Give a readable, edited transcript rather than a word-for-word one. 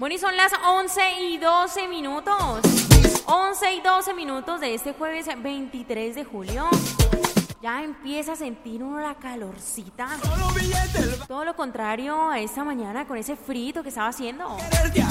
Bueno, y son las 11:12. 11:12 de este jueves 23 de julio. Ya empieza a sentir uno la calorcita. Todo lo contrario a esta mañana con ese frito que estaba haciendo.